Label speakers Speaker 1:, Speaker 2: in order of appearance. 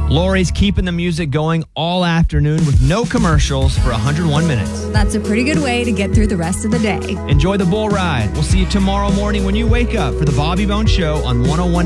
Speaker 1: Lori's keeping the music going all afternoon with no commercials for 101 minutes.
Speaker 2: That's a pretty good way to get through the rest of the day.
Speaker 1: Enjoy the bull ride. We'll see you tomorrow morning when you wake up for the Bobby Bones Show on 101.